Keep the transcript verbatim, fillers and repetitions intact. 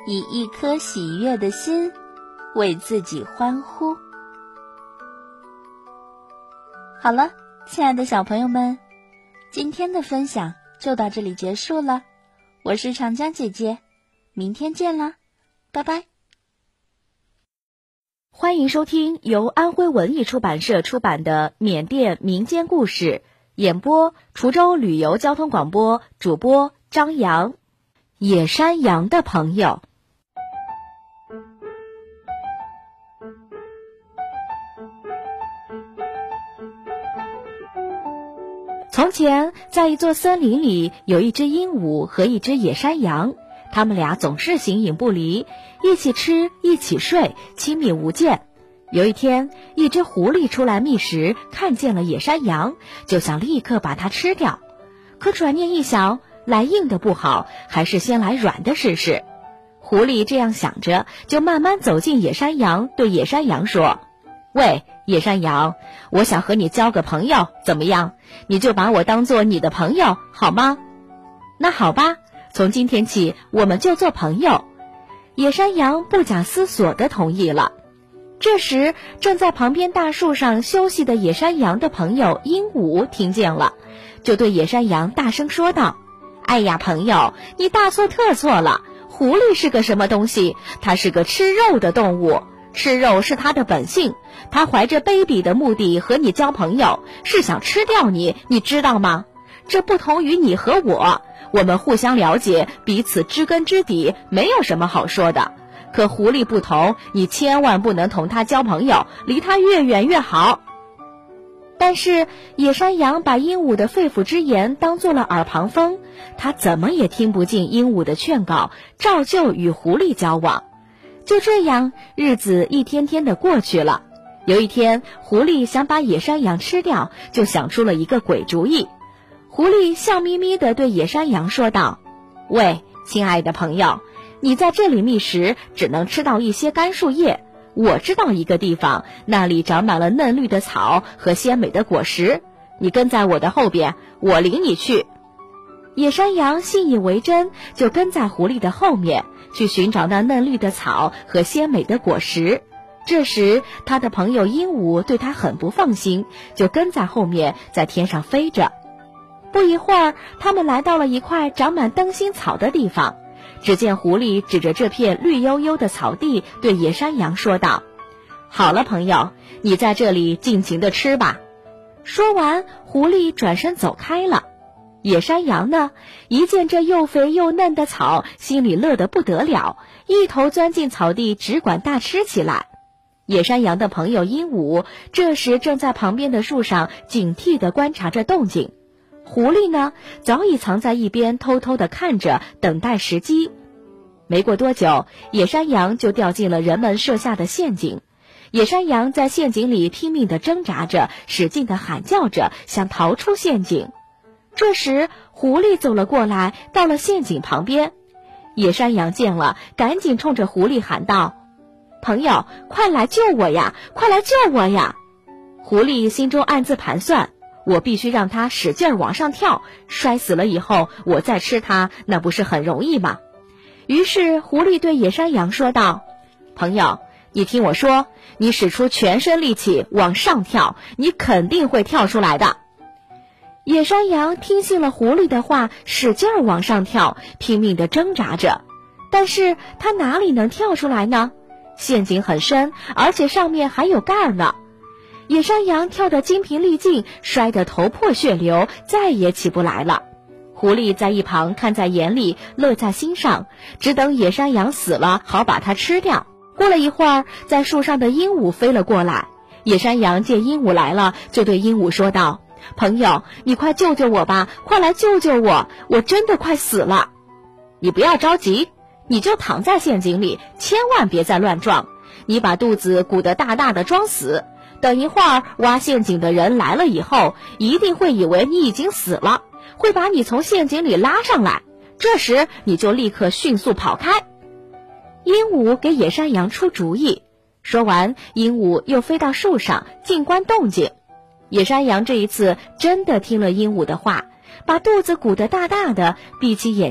以一颗喜悦的心为自己欢呼。好了，亲爱的小朋友们，今天的分享就到这里结束了。我是长江姐姐，明天见啦，拜拜。 欢迎收听由安徽文艺出版社出版的缅甸民间故事，演播滁州旅游交通广播，主播张扬。野山羊的朋友。从前，在一座森林里，有一只鹦鹉和一只野山羊，他们俩总是形影不离，一起吃，一起睡，亲密无间。有一天，一只狐狸出来觅食，看见了野山羊，就想立刻把它吃掉。可转念一想，来硬的不好，还是先来软的试试。狐狸这样想着，就慢慢走进野山羊，对野山羊说：喂，野山羊，我想和你交个朋友，怎么样？你就把我当做你的朋友，好吗？那好吧，从今天起，我们就做朋友。野山羊不假思索地同意了。这时，正在旁边大树上休息的野山羊的朋友鹦鹉听见了，就对野山羊大声说道：哎呀，朋友，你大错特错了，狐狸是个什么东西？它是个吃肉的动物，吃肉是它的本性，它怀着卑鄙的目的和你交朋友，是想吃掉你，你知道吗？这不同于你和我，我们互相了解，彼此知根知底，没有什么好说的。可狐狸不同，你千万不能同它交朋友，离它越远越好。但是野山羊把鹦鹉的肺腑之言当作了耳旁风，他怎么也听不进鹦鹉的劝告，照旧与狐狸交往。就这样，日子一天天的过去了。有一天，狐狸想把野山羊吃掉，就想出了一个鬼主意。狐狸笑眯眯地对野山羊说道：喂，亲爱的朋友，你在这里觅食，只能吃到一些干树叶。我知道一个地方，那里长满了嫩绿的草和鲜美的果实，你跟在我的后边，我领你去。野山羊信以为真，就跟在狐狸的后面，去寻找那嫩绿的草和鲜美的果实。这时，他的朋友鹦鹉对他很不放心，就跟在后面，在天上飞着。不一会儿，他们来到了一块长满灯芯草的地方。只见狐狸指着这片绿油油的草地，对野山羊说道：好了，朋友，你在这里尽情地吃吧。说完，狐狸转身走开了。野山羊呢，一见这又肥又嫩的草，心里乐得不得了，一头钻进草地，只管大吃起来。野山羊的朋友鹦鹉这时正在旁边的树上警惕地观察着动静。狐狸呢，早已藏在一边，偷偷地看着，等待时机。没过多久，野山羊就掉进了人们设下的陷阱。野山羊在陷阱里拼命地挣扎着，使劲地喊叫着，想逃出陷阱。这时，狐狸走了过来，到了陷阱旁边。野山羊见了，赶紧冲着狐狸喊道：朋友，快来救我呀，快来救我呀！狐狸心中暗自盘算，我必须让它使劲往上跳，摔死了以后，我再吃它，那不是很容易吗？于是狐狸对野山羊说道：朋友，你听我说，你使出全身力气往上跳，你肯定会跳出来的。野山羊听信了狐狸的话，使劲往上跳，拼命地挣扎着。但是它哪里能跳出来呢？陷阱很深，而且上面还有盖儿呢。野山羊跳得精疲力尽，摔得头破血流，再也起不来了。狐狸在一旁看在眼里，乐在心上，只等野山羊死了，好把它吃掉。过了一会儿，在树上的鹦鹉飞了过来。野山羊见鹦鹉来了，就对鹦鹉说道：朋友，你快救救我吧，快来救救我，我真的快死了。你不要着急，你就躺在陷阱里，千万别再乱撞。你把肚子鼓得大大的装死，等一会儿挖陷阱的人来了以后，一定会以为你已经死了，会把你从陷阱里拉上来，这时你就立刻迅速跑开。鹦鹉给野山羊出主意，说完，鹦鹉又飞到树上静观动静。野山羊这一次真的听了鹦鹉的话，把肚子鼓得大大的，闭起眼